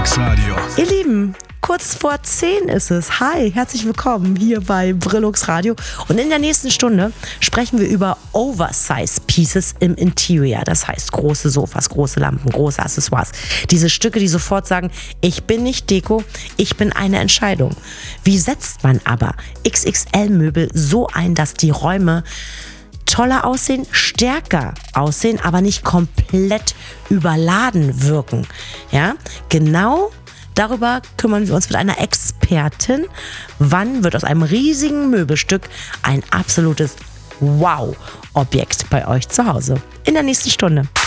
Brillux Radio. Ihr Lieben, kurz vor 10 ist es. Hi, herzlich willkommen hier bei Brillux Radio. Und in der nächsten Stunde sprechen wir über Oversize Pieces im Interior. Das heißt große Sofas, große Lampen, große Accessoires. Diese Stücke, die sofort sagen, ich bin nicht Deko, ich bin eine Entscheidung. Wie setzt man aber XXL-Möbel so ein, dass die Räume toller aussehen, stärker aussehen, aber nicht komplett überladen wirken? Ja, genau darüber kümmern wir uns mit einer Expertin. Wann wird aus einem riesigen Möbelstück ein absolutes Wow-Objekt bei euch zu Hause? In der nächsten Stunde.